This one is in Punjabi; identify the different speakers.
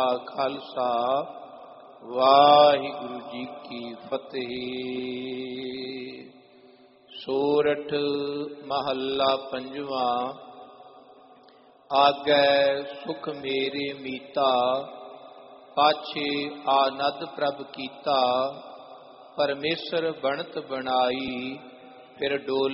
Speaker 1: ਖਾਲਸਾ ਵਾਹਿਗੁਰੂ ਜੀ ਕੀ ਫਤਿਹ। ਸੋਰਠ ਮਹੱਲਾ ਪੰਜਵਾਂ। ਆਗੈ ਸੁਖ ਮੇਰੇ ਮੀਤਾ, ਪਾਛੇ ਆਨੰਦ ਪ੍ਰਭ ਕੀਤਾ। ਪਰਮੇਸ਼ਰ ਬਣਤ ਬਣਾਈ, ਫਿਰ ਡੋਲ